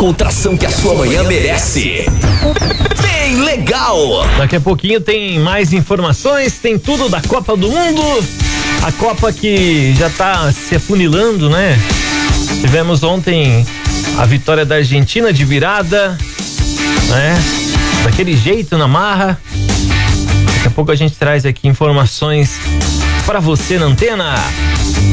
descontração que a sua manhã merece. Bem legal! Daqui a pouquinho tem mais informações, tem tudo da Copa do Mundo. A Copa que já tá se afunilando, né? Tivemos ontem a vitória da Argentina de virada, né? Daquele jeito na marra. Daqui a pouco a gente traz aqui informações para você na antena.